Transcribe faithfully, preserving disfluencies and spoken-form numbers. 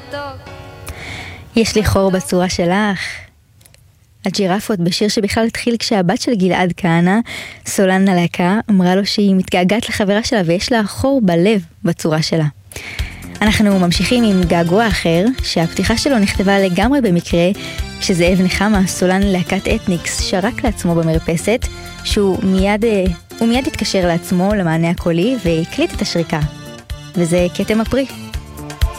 מתוק. יש לי חור בצורה שלך. הג'ירפות בשיר שבכלל התחיל כשהבת של גלעד כהנא, סולן הלהקה, אמרה לו שהיא מתגעגעת לחברה שלה ויש לה חור בלב בצורה שלה. אנחנו ממשיכים עם געגוע אחר, שהפתיחה שלו נכתבה לגמרי במקרה, כשזאב נחמה, סולן להקת אתניקס, שרק לעצמו במרפסת, שהוא מיד, הוא מיד התקשר לעצמו למענה הקולי והקליט את השריקה. וזה כתם הפרי.